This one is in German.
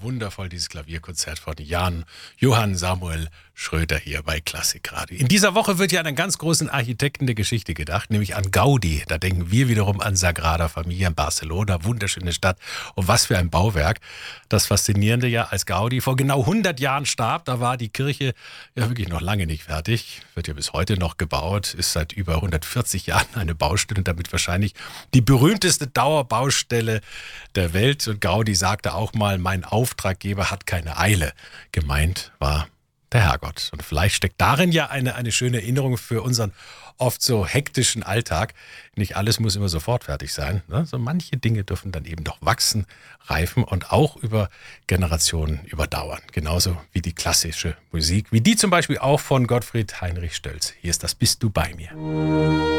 wundervoll, dieses Klavierkonzert von Johann Samuel Schröder hier bei Klassikradio. In dieser Woche wird ja an einen ganz großen Architekten der Geschichte gedacht, nämlich an Gaudi. Da denken wir wiederum an Sagrada Familia in Barcelona, wunderschöne Stadt. Und was für ein Bauwerk. Das Faszinierende ja, als Gaudi vor genau 100 Jahren starb, da war die Kirche ja wirklich noch lange nicht fertig. Wird ja bis heute noch gebaut, ist seit über 140 Jahren eine Baustelle und damit wahrscheinlich die berühmteste Dauerbaustelle der Welt. Und Gaudi sagte auch mal, mein Auftraggeber hat keine Eile. Gemeint war der Herrgott. Und vielleicht steckt darin ja eine schöne Erinnerung für unseren oft so hektischen Alltag. Nicht alles muss immer sofort fertig sein. Ne? So manche Dinge dürfen dann eben doch wachsen, reifen und auch über Generationen überdauern. Genauso wie die klassische Musik, wie die zum Beispiel auch von Gottfried Heinrich Stölz. Hier ist das Bist du bei mir.